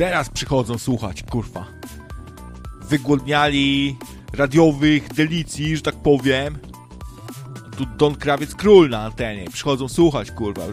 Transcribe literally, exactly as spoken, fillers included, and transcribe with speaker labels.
Speaker 1: Teraz przychodzą słuchać, kurwa. Wygłodniali radiowych delicji, że tak powiem. Tu Don Krawiec król na antenie. Przychodzą słuchać, kurwa.